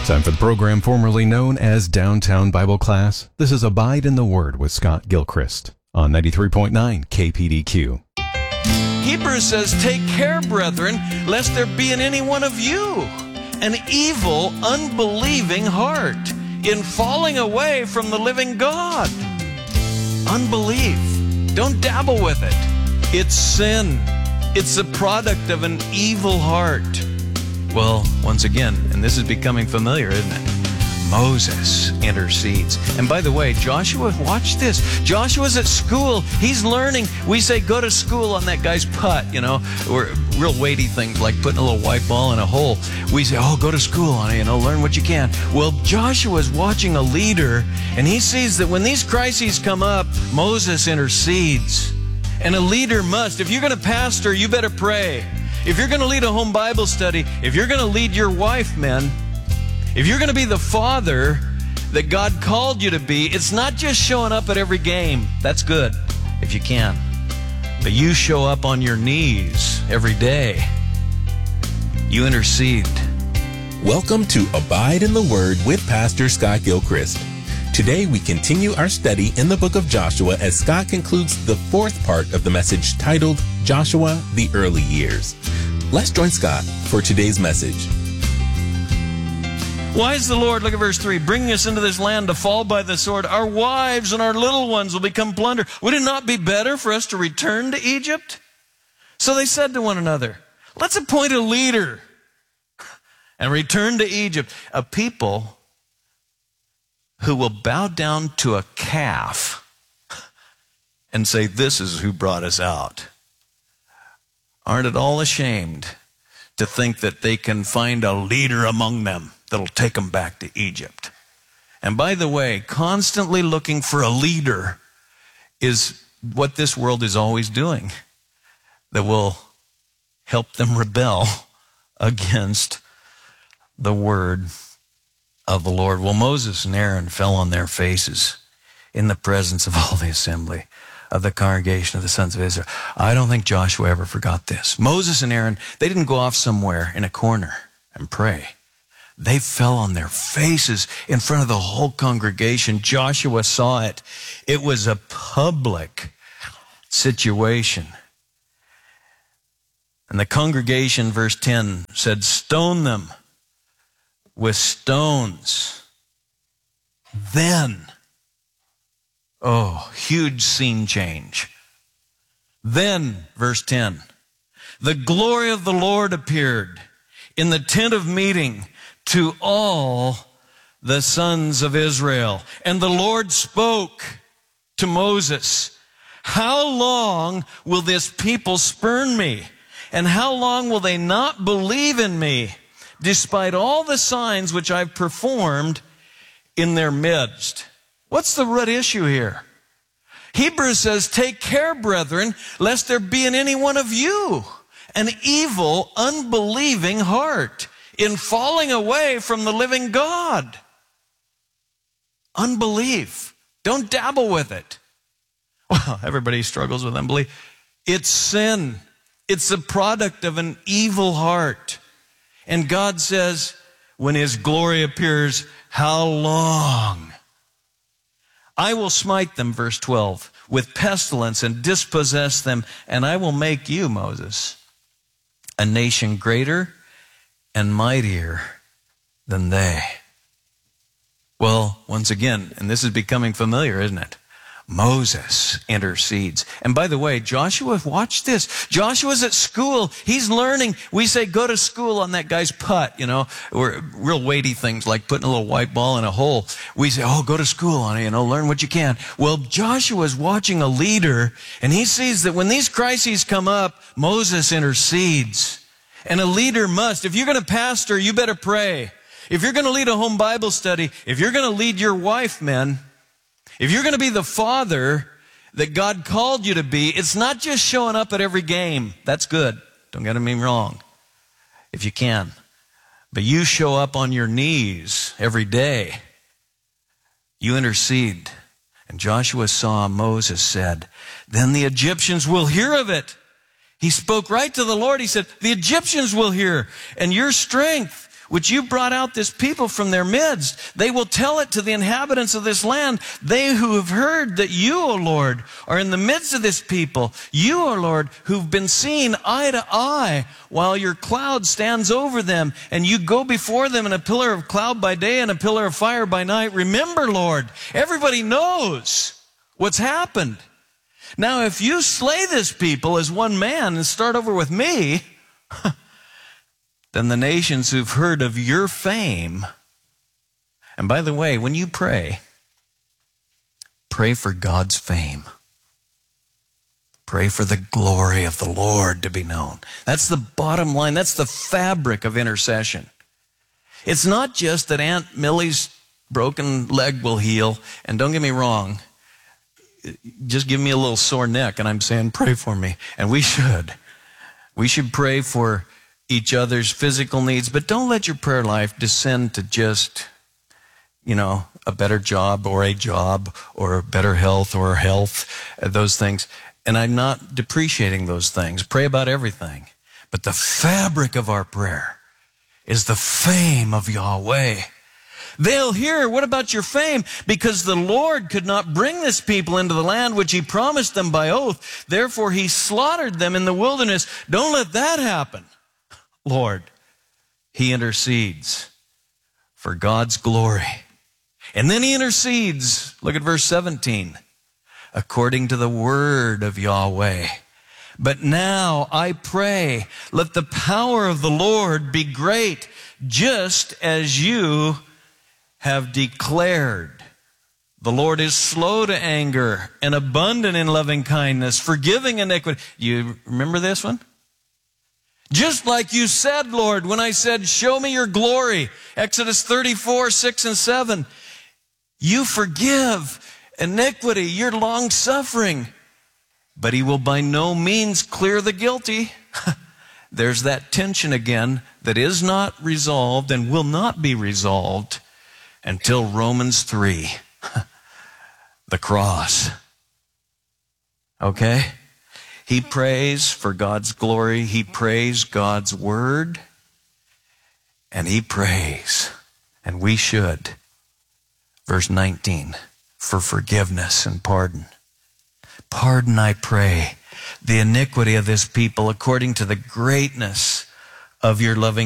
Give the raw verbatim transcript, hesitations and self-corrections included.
Time for the program formerly known as Downtown Bible Class. This is Abide in the Word with Scott Gilchrist on ninety-three point nine K P D Q. Hebrews says, "Take care, brethren, lest there be in any one of you an evil, unbelieving heart, in falling away from the living God." Unbelief. Don't dabble with it. It's sin. It's the product of an evil heart. Well, once again, and this is becoming familiar, isn't it? Moses intercedes. And by the way, Joshua, watch this. Joshua's at school. He's learning. We say go to school on that guy's putt, you know, or real weighty things like putting a little white ball in a hole. We say, oh, go to school on it, you know, learn what you can. Well, Joshua's watching a leader, and he sees that when these crises come up, Moses intercedes. And a leader must. If you're going to pastor, you better pray. If you're going to lead a home Bible study, if you're going to lead your wife, men, if you're going to be the father that God called you to be, it's not just showing up at every game. That's good, if you can. But you show up on your knees every day. You intercede. Welcome to Abide in the Word with Pastor Scott Gilchrist. Today we continue our study in the book of Joshua as Scott concludes the fourth part of the message titled Joshua, the Early Years. Let's join Scott for today's message. Why is the Lord, look at verse three, bringing us into this land to fall by the sword? Our wives and our little ones will become plunder. Would it not be better for us to return to Egypt? So they said to one another, let's appoint a leader and return to Egypt, a people who will bow down to a calf and say, this is who brought us out. Aren't at all ashamed to think that they can find a leader among them that'll take them back to Egypt. And by the way, constantly looking for a leader is what this world is always doing, that will help them rebel against the word of the Lord. Well, Moses and Aaron fell on their faces in the presence of all the assembly of the congregation of the sons of Israel. I don't think Joshua ever forgot this. Moses and Aaron, they didn't go off somewhere in a corner and pray. They fell on their faces in front of the whole congregation. Joshua saw it. It was a public situation. And the congregation, verse ten, said, stone them with stones. Then, oh, huge scene change. Then, verse ten, the glory of the Lord appeared in the tent of meeting to all the sons of Israel. And the Lord spoke to Moses, how long will this people spurn me? And how long will they not believe in me, despite all the signs which I've performed in their midst? What's the root issue here? Hebrews says, take care, brethren, lest there be in any one of you an evil, unbelieving heart, in falling away from the living God. Unbelief. Don't dabble with it. Well, everybody struggles with unbelief. It's sin. It's the product of an evil heart. And God says, when His glory appears, how long? I will smite them, verse twelve, with pestilence and dispossess them, and I will make you, Moses, a nation greater and mightier than they. Well, once again, and this is becoming familiar, isn't it? Moses intercedes. And by the way, Joshua, watch this. Joshua's at school. He's learning. We say go to school on that guy's putt, you know, or real weighty things like putting a little white ball in a hole. We say, oh, go to school on it, you know, learn what you can. Well, Joshua's watching a leader, and he sees that when these crises come up, Moses intercedes. And a leader must. If you're going to pastor, you better pray. If you're going to lead a home Bible study, if you're going to lead your wife, men, if you're going to be the father that God called you to be, it's not just showing up at every game. That's good. Don't get me wrong, if you can. But you show up on your knees every day. You intercede. And Joshua saw, Moses said, then the Egyptians will hear of it. He spoke right to the Lord. He said, the Egyptians will hear, and your strength which you brought out this people from their midst. They will tell it to the inhabitants of this land, they who have heard that you, O Lord, are in the midst of this people. You, O Lord, who've been seen eye to eye, while your cloud stands over them, and you go before them in a pillar of cloud by day and a pillar of fire by night. Remember, Lord, everybody knows what's happened. Now, if you slay this people as one man and start over with me, then the nations who've heard of your fame, and by the way, when you pray, pray for God's fame. Pray for the glory of the Lord to be known. That's the bottom line. That's the fabric of intercession. It's not just that Aunt Millie's broken leg will heal, and don't get me wrong, just give me a little sore neck and I'm saying, pray for me. And we should. We should pray for each other's physical needs, but don't let your prayer life descend to just, you know, a better job or a job or better health or health, those things. And I'm not depreciating those things. Pray about everything. But the fabric of our prayer is the fame of Yahweh. They'll hear, what about your fame? Because the Lord could not bring this people into the land which he promised them by oath. Therefore he slaughtered them in the wilderness. Don't let that happen. Lord, he intercedes for God's glory. And then he intercedes. Look at verse seventeen. According to the word of Yahweh. But now I pray, let the power of the Lord be great, just as you have declared. The Lord is slow to anger and abundant in loving kindness, forgiving iniquity. You remember this one? Just like you said, Lord, when I said, show me your glory. Exodus thirty-four, six and seven. You forgive iniquity, you're long-suffering, but he will by no means clear the guilty. There's that tension again that is not resolved and will not be resolved until Romans three, the cross. Okay? He prays for God's glory. He prays God's word. And he prays, and we should, verse nineteen, for forgiveness and pardon. Pardon, I pray, the iniquity of this people according to the greatness of your loving